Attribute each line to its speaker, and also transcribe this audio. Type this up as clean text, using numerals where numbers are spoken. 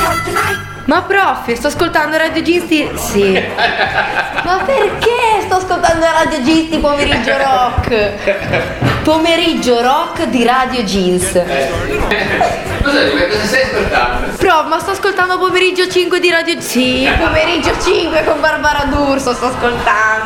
Speaker 1: Ma prof, sto ascoltando Radio Gisti. Sì. Ma perché sto ascoltando Radio Gisti pomeriggio rock? Pomeriggio rock di Radio Jeans.
Speaker 2: Cosa stai ascoltando?
Speaker 1: Prof, ma sto ascoltando pomeriggio 5 di Radio. Sì, pomeriggio 5 con Barbara D'Urso sto ascoltando.